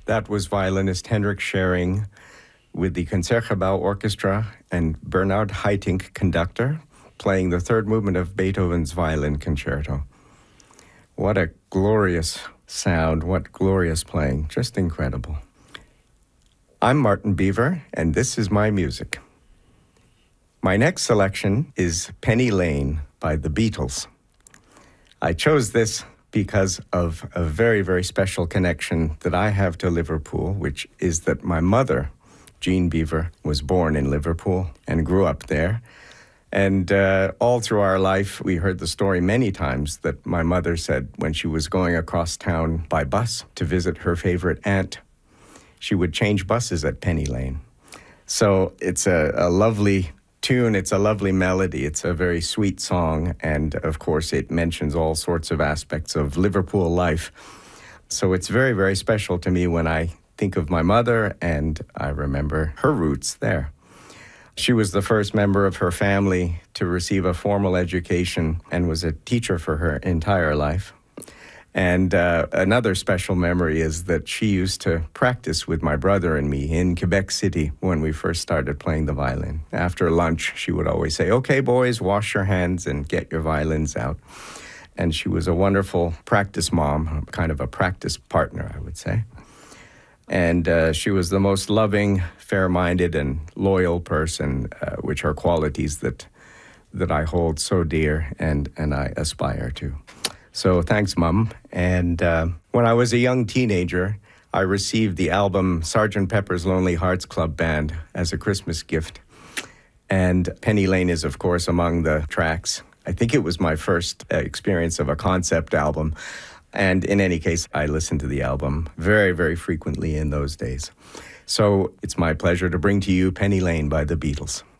That was violinist Hendrik Schering with the Concertgebouw Orchestra and Bernard Haitink, conductor, playing the third movement of Beethoven's Violin Concerto. What a glorious sound, what glorious playing, just incredible. I'm Martin Beaver, and this is my music. My next selection is Penny Lane by the Beatles. I chose this because of a very, very special connection that I have to Liverpool, which is that my mother, Jean Beaver, was born in Liverpool and grew up there. And all through our life, we heard the story many times that my mother said when she was going across town by bus to visit her favorite aunt, she would change buses at Penny Lane. So it's a lovely tune, it's a lovely melody, it's a very sweet song, and of course it mentions all sorts of aspects of Liverpool life. So it's very, very special to me when I think of my mother and I remember her roots there. She was the first member of her family to receive a formal education and was a teacher for her entire life. And another special memory is that she used to practice with my brother and me in Quebec City when we first started playing the violin. After lunch, she would always say, "Okay, boys, wash your hands and get your violins out." And she was a wonderful practice mom, kind of a practice partner, I would say. And she was the most loving, fair-minded, and loyal person, which are qualities that I hold so dear and I aspire to. So thanks, Mum. And when I was a young teenager, I received the album Sgt. Pepper's Lonely Hearts Club Band as a Christmas gift. And Penny Lane is, of course, among the tracks. I think it was my first experience of a concept album. And in any case, I listened to the album very, very frequently in those days. So it's my pleasure to bring to you Penny Lane by the Beatles.